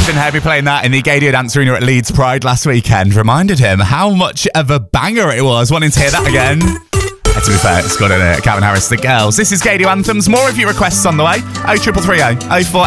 Stephen Herbie playing that in the Gaydio Dance Arena at Leeds Pride last weekend reminded him how much of a banger it was. Wanting to hear that again? To be fair, it's got in it. Calvin Harris, The Girls. This is Gaydio Anthems. More of your requests on the way. 0330 04